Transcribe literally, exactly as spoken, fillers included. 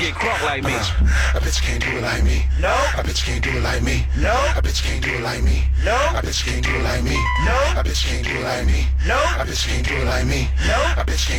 get crunk like me. Uh, a bitch can't do it like me. No. A bitch can't do it like me. No. A bitch can't do it like me. No. A bitch can't do it like me. No. A bitch can't do it like me. No. A bitch can't do it like me. No. A bitch can't